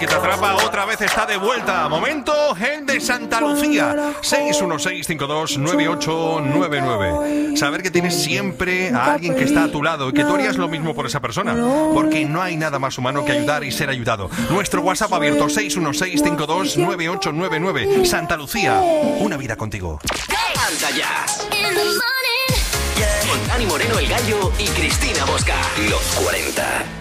Que te atrapa otra vez está de vuelta. Momento Gen de Santa Lucía. 616-529899. Saber que tienes siempre a alguien que está a tu lado y que tú harías lo mismo por esa persona. Porque no hay nada más humano que ayudar y ser ayudado. Nuestro WhatsApp abierto 616-529899. Santa Lucía, una vida contigo. ¡Anda ya! Con Dani Moreno, el Gallo, y Cristina Bosca. Los 40.